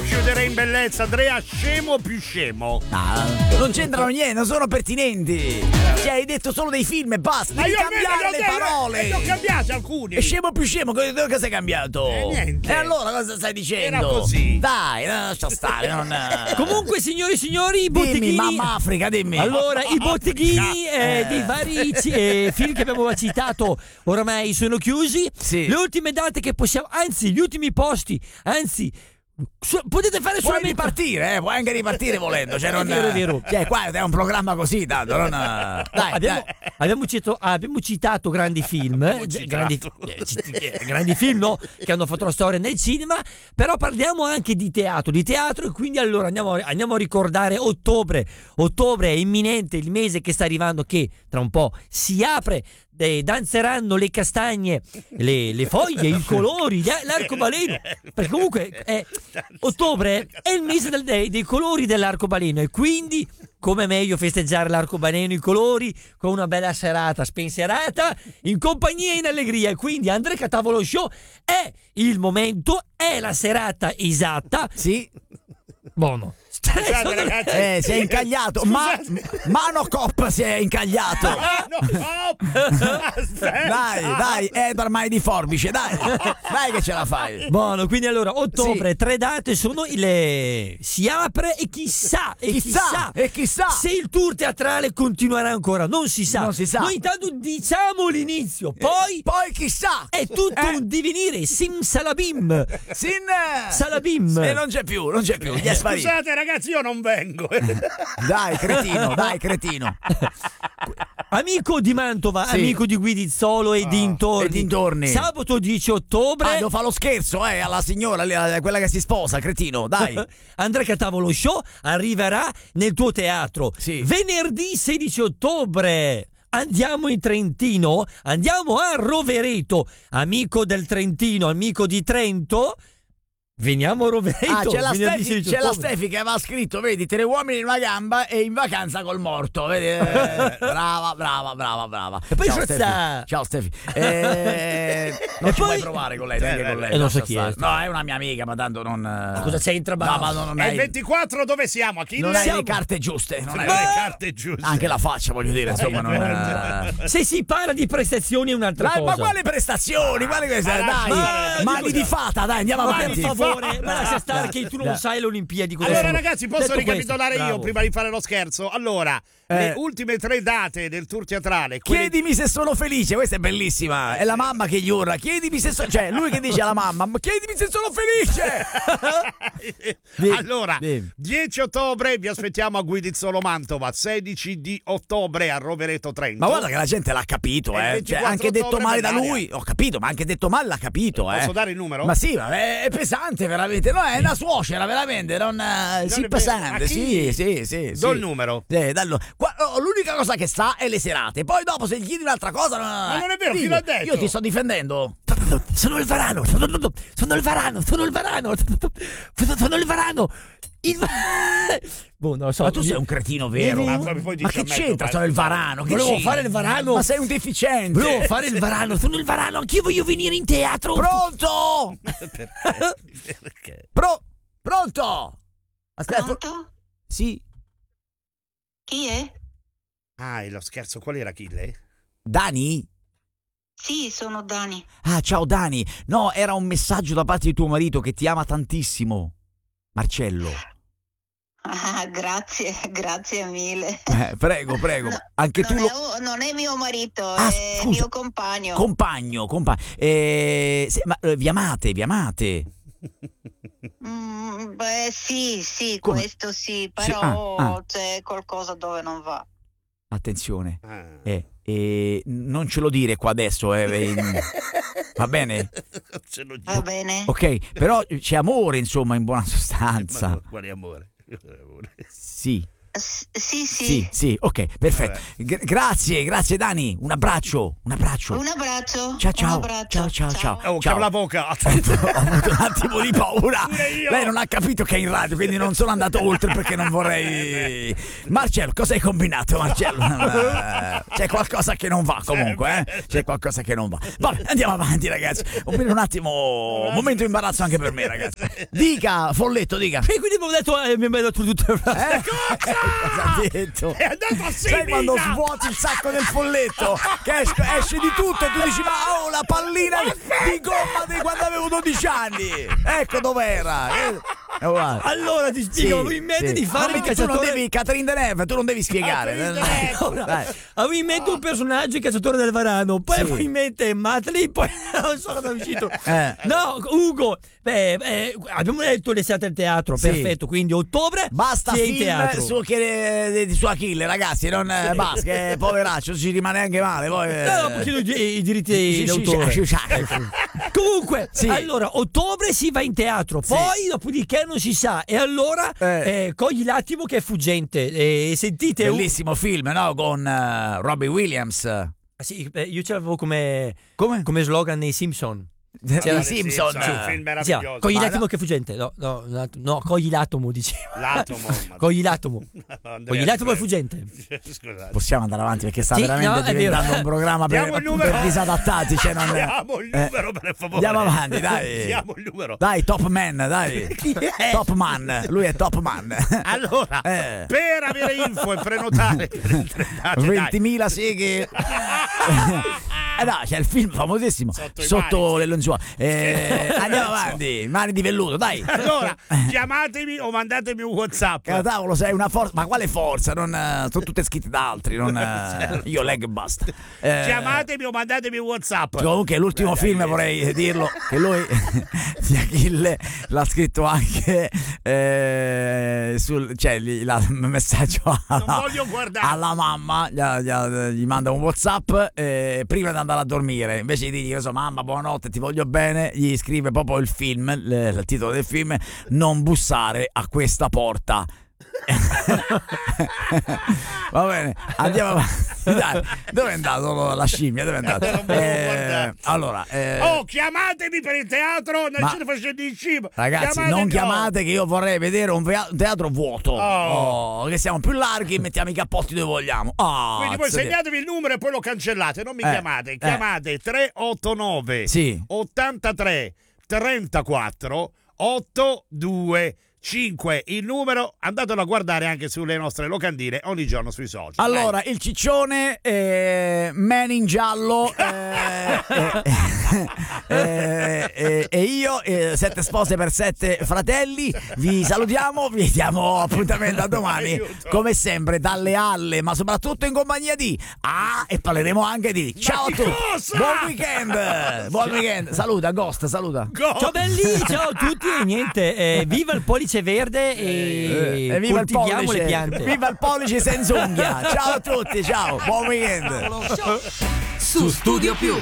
chiudere in bellezza. Andrea, scemo più scemo. No, non c'entrano niente, non sono pertinenti. Cioè, hai detto solo dei film e basta. Devi cambiare le parole. Ne ho cambiati alcuni. E scemo più scemo, cosa sei cambiato? Niente. E allora cosa stai dicendo? Era così. Dai, lascia stare. Comunque, signori e signori, i botteghini. Dimmi, mamma Africa, dimmi. Allora, i botteghini dei vari film che abbiamo citato oramai sono chiusi. Sì. Le ultime date che possiamo, anzi, gli ultimi posti, anzi. Potete fare Puoi solamente ripartire, puoi anche ripartire volendo. Cioè, non, è vero. Cioè, qua è un programma così, tanto. Non, dai, abbiamo citato grandi film, grandi film, no? Che hanno fatto la storia nel cinema, però parliamo anche di teatro, e quindi allora andiamo a ricordare ottobre. Ottobre è imminente, il mese che sta arrivando, che tra un po' si apre. Danzeranno le castagne, le foglie, i colori, l'arcobaleno, perché comunque ottobre è il mese dei colori dell'arcobaleno, e quindi come meglio festeggiare l'arcobaleno, i colori, con una bella serata spensierata in compagnia e in allegria. E quindi Andrea Catavolo Show è il momento, è la serata esatta. Sì. Buono. Scusate, ragazzi. Si è incagliato. Mano Cop si è incagliato. Dai, Edward Mai di Forbice, dai che ce la fai. Buono, quindi allora ottobre, sì. 3 date sono si apre e chissà se il tour teatrale continuerà ancora, non si sa. Noi intanto diciamo l'inizio, poi chissà. È tutto un divenire, Salabim. E non c'è più, gli è sparito. Scusate ragazzi, io non vengo. Dai cretino. Amico di Mantova, sì. Amico di Guidizzolo e dintorni. Sabato 10 ottobre. Devo fare lo scherzo alla signora, quella che si sposa, cretino, dai. Andrea Catavolo Show arriverà nel tuo teatro. Sì. Venerdì 16 ottobre. Andiamo in Trentino, andiamo a Rovereto. Amico del Trentino, amico di Trento. Veniamo a Rovereto. C'è la Stefi che aveva scritto, vedi, 3 uomini in una gamba e in vacanza col morto, vedi? Brava. E poi ciao Stefi. Non ci puoi provare con lei, con lei. Non so chi è. No, è una mia amica, ma tanto non. Ma cosa c'entra? No, ma non è il 24, dove siamo? Non hai le carte giuste. Anche la faccia, voglio dire, insomma. Se si parla di prestazioni è un'altra cosa. Ma quale prestazioni? Dai, mani di fata, dai, andiamo avanti. Ma lascia stare che tu non sai le Olimpiadi. Allora ragazzi, posso ricapitolare io prima di fare lo scherzo? Allora, le ultime 3 date del tour teatrale. Chiedimi se sono felice, questa è bellissima. È la mamma che gli urla, chiedimi se sono. Cioè, lui che dice alla mamma, chiedimi se sono felice. Allora, 10 ottobre vi aspettiamo a Guidizzolo Mantova, 16 di ottobre a Rovereto Trento. Ma guarda che la gente l'ha capito, Cioè, anche detto male da lui, ho capito, ma anche detto male l'ha capito, Posso dare il numero? Ma sì, è pesante veramente, no, è una suocera veramente, sì, pesante, sì. Do il numero. L'unica cosa che sa è le serate, poi dopo se gli chiedi un'altra cosa. Ma non è vero, chi l'ha detto? Io ti sto difendendo. Sono il varano. Boh, non lo so. Ma tu sei un cretino vero. Ma che c'entra? Sono il varano. Volevo fare il varano. Ma sei un deficiente. Volevo fare il varano. Sono il varano. Anch'io voglio venire in teatro. Pronto? Perché? Pronto? Aspetta. Pronto? Sì. Chi è? È lo scherzo. Qual era Achille? Dani? Sì, sono Dani. Ciao Dani. No, era un messaggio da parte di tuo marito che ti ama tantissimo. Marcello. Grazie mille. Prego. Anche tu non è mio marito, è scusa. mio compagno. Compagno. Ma vi amate? Sì, Come? questo sì, però c'è qualcosa dove non va. Attenzione. Non ce lo dire qua adesso, va bene? Va bene. Ok, però c'è amore, insomma, in buona sostanza. Ma quale amore? Sì. Sì. Ok, perfetto. Grazie Dani, un abbraccio. Un abbraccio. Ciao. Un abbraccio. Ciao. Oh, chiamo l'avvocato. Ho avuto un attimo di paura. Pure io. Lei non ha capito che è in radio, quindi non sono andato oltre perché non vorrei. Marcello, cosa hai combinato, Marcello? C'è qualcosa che non va comunque, C'è qualcosa che non va. Vabbè, andiamo avanti, ragazzi. Un attimo, momento di imbarazzo anche per me, ragazzi. Dica, Folletto, dica. E quindi mi abbiamo detto tutto. Cosa ha detto? È andato a Sai quando svuoti il sacco del Folletto che esce di tutto e tu dici ma la pallina di gomma di quando avevo 12 anni, ecco dov'era. Allora ti spiego, avevo in mente di fare il cacciatore. Tu non devi, Catherine Deneuve, tu non devi spiegare. Avevo in mente un personaggio, il cacciatore del varano, poi avevo in mente Matli, poi non so cosa è uscito. No, Ugo, abbiamo detto l'estate al teatro, perfetto, quindi ottobre basta sì, film in teatro. Su Achille, ragazzi, non basta, che poveraccio, ci rimane anche male. Poi, no, chiedo i diritti d'autore. Comunque, allora, ottobre si va in teatro, poi dopodiché non si sa, e allora cogli l'attimo che è fuggente, sentite. Bellissimo film, no? Con Robbie Williams. Sì, io ce l'avevo come slogan nei Simpson. C'era Simpson, un film meraviglioso. Cogli l'attimo che è fuggente. No, cogli l'atomo, diceva. L'atomo. Cogli l'atomo. Cogli l'atomo è fuggente. Scusate. Possiamo andare avanti perché sta veramente diventando un programma per disadattati. Diamo il numero, per favore. Andiamo avanti, dai. Diamo il numero. Dai, Top Man, dai. Top Man, lui è Top Man. Allora, per avere info e prenotare 20.000 seghe. No, c'è il film famosissimo Sotto le lenzuola. Andiamo avanti, mani di velluto, dai. Allora, chiamatemi o mandatemi un WhatsApp. Tavolo, sei una forza. Ma quale forza? Sono tutte scritte da altri. Io leggo e basta. Chiamatemi o mandatemi un WhatsApp. Comunque, l'ultimo film vorrei dirlo che lui di Achille l'ha scritto anche il messaggio alla mamma. Gli manda un WhatsApp prima di andare a dormire, invece di dire mamma buonanotte ti voglio bene, gli scrive proprio il film, il titolo del film: non bussare a questa porta. Va bene, andiamo avanti. Dai, dove è andato la scimmia? Dove è andato? Allora, chiamatemi per il teatro, non ce ne facendo in cibo. Ragazzi, non chiamate, che io vorrei vedere un teatro vuoto. Che siamo più larghi, mettiamo i cappotti dove vogliamo. Quindi poi segnatevi il numero e poi lo cancellate, non mi chiamate. Chiamate 389 83 34 82 5, il numero, andatelo a guardare anche sulle nostre locandine ogni giorno sui social. Allora, il ciccione, Man in giallo e io, 7 spose per 7 fratelli, vi salutiamo, vi diamo appuntamento a domani, come sempre dalle alle, ma soprattutto in compagnia di e parleremo anche di ciao a tutti, buon weekend, saluta Ghost, saluta. Ciao belli, ciao a tutti, e niente, viva il pollice verde e viva il coltiviamo pollice, le piante. viva il pollice senza unghia. Ciao a tutti, ciao, buon weekend. Su Studio Più.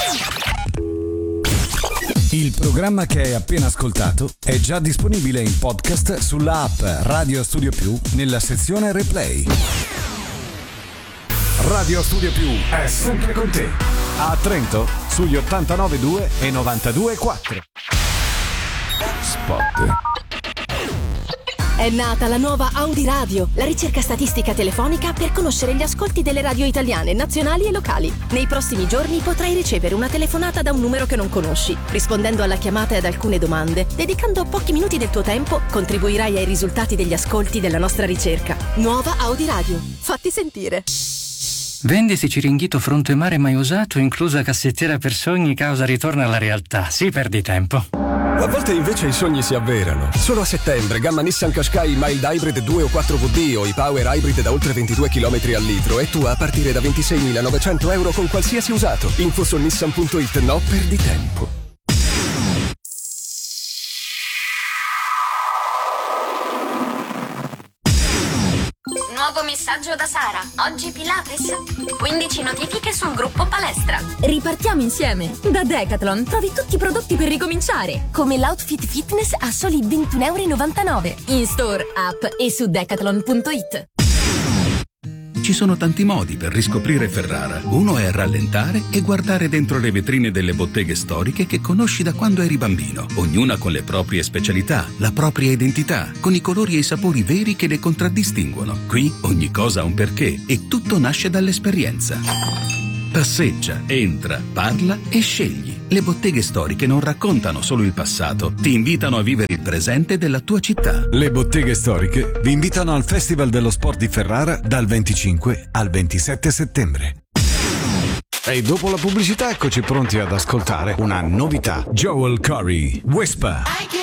Il programma che hai appena ascoltato è già disponibile in podcast sulla app Radio Studio Più nella sezione Replay. Radio Studio Più è sempre con te. A Trento sugli 89.2 e 92.4. Spot. È nata la nuova Audi Radio, la ricerca statistica telefonica per conoscere gli ascolti delle radio italiane, nazionali e locali. Nei prossimi giorni potrai ricevere una telefonata da un numero che non conosci. Rispondendo alla chiamata e ad alcune domande, dedicando pochi minuti del tuo tempo, contribuirai ai risultati degli ascolti della nostra ricerca. Nuova Audi Radio. Fatti sentire. Vendisi Ciringhito fronte mare mai usato, inclusa cassettiera per sogni, causa ritorno alla realtà. Sì, perdi tempo. A volte invece i sogni si avverano. Solo a settembre, gamma Nissan Qashqai Mild Hybrid 2 o 4VD o i Power Hybrid da oltre 22 km al litro e tu a partire da 26.900 euro con qualsiasi usato. Info su nissan.it. No, perdi tempo. Nuovo messaggio da Sara. Oggi Pilates. 15 notifiche sul gruppo palestra. Ripartiamo insieme. Da Decathlon trovi tutti i prodotti per ricominciare, come l'outfit fitness a soli 21,99 €. In store, app e su decathlon.it. Ci sono tanti modi per riscoprire Ferrara. Uno è rallentare e guardare dentro le vetrine delle botteghe storiche che conosci da quando eri bambino, ognuna con le proprie specialità, la propria identità, con i colori e i sapori veri che le contraddistinguono. Qui ogni cosa ha un perché e tutto nasce dall'esperienza. Passeggia, entra, parla e scegli. Le botteghe storiche non raccontano solo il passato, ti invitano a vivere il presente della tua città. Le botteghe storiche vi invitano al Festival dello Sport di Ferrara dal 25 al 27 settembre. E dopo la pubblicità eccoci pronti ad ascoltare una novità. Joel Corry, Whisper.